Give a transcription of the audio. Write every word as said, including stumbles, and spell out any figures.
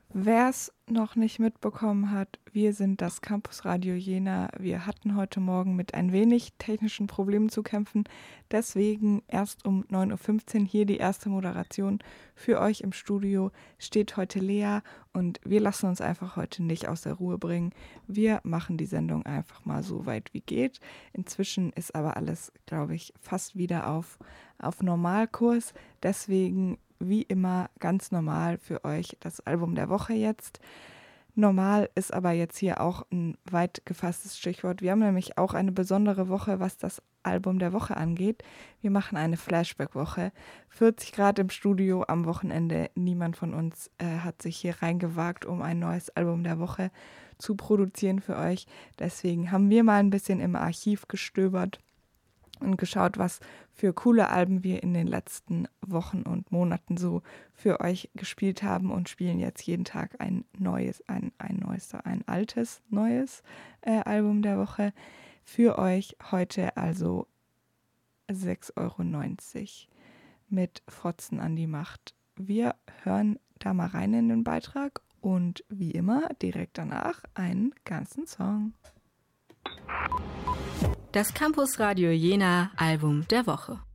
Wer es noch nicht mitbekommen hat, wir sind das Campus Radio Jena. Wir hatten heute Morgen mit ein wenig technischen Problemen zu kämpfen. Deswegen erst um neun Uhr fünfzehn hier die erste Moderation. Für euch im Studio steht heute Lea und wir lassen uns einfach heute nicht aus der Ruhe bringen. Wir machen die Sendung einfach mal so weit wie geht. Inzwischen ist aber alles, glaube ich, fast wieder auf, auf Normalkurs. Deswegen wie immer ganz normal für euch das Album der Woche jetzt. Normal ist aber jetzt hier auch ein weit gefasstes Stichwort. Wir haben nämlich auch eine besondere Woche, was das Album der Woche angeht. Wir machen eine Flashback-Woche. vierzig Grad im Studio am Wochenende. Niemand von uns äh, hat sich hier reingewagt, um ein neues Album der Woche zu produzieren für euch. Deswegen haben wir mal ein bisschen im Archiv gestöbert und geschaut, was für coole Alben wir in den letzten Wochen und Monaten so für euch gespielt haben und spielen jetzt jeden Tag ein neues, ein, ein neues, ein altes, neues äh, Album der Woche für euch. Heute also sechs Euro neunzig mit Fotzen an die Macht. Wir hören da mal rein in den Beitrag und wie immer direkt danach einen ganzen Song. Das Campus Radio Jena Album der Woche.